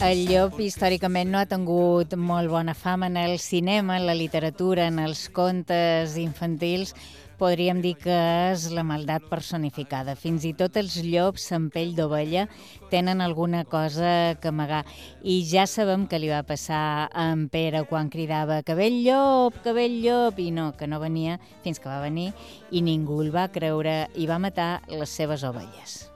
El llop històricament no ha tingut molt bona fama en el cinema, en la literatura, en els contes infantils. Podríem dir que és la maldat personificada. Fins i tot els llops amb pell d'ovella tenen alguna cosa que amagar. I ja sabem què li va passar a en Pere quan cridava que ve el llop, i no, que no venia fins que va venir i ningú el va creure i va matar les seves ovelles.